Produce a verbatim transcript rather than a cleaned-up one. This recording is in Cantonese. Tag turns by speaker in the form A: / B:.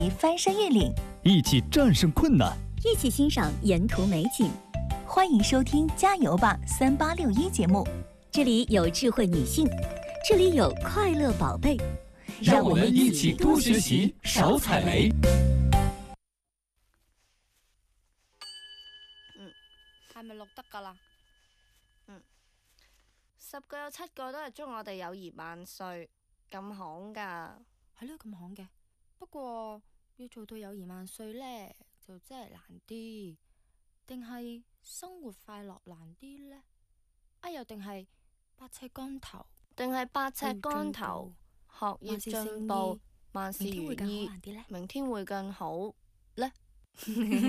A: 翻山越岭，
B: 一起战胜困难，
C: 一起欣赏沿途美景。
A: 欢迎收听《加油吧三八六一》节目，
C: 这里有智慧女性，这里有快乐宝贝，
B: 让我们一起多学习，少踩雷。
D: 嗯，係咪錄得㗎啦？嗯，十個有七個都係祝我哋友誼萬歲，咁行㗎？
E: 係咯，咁行嘅。不過要做到友誼萬歲呢，就真係難啲。定係生活快樂難啲呢？啊，又定係百尺竿頭？
D: 定係百尺竿頭？學業進步，萬事如意，明天會更好呢？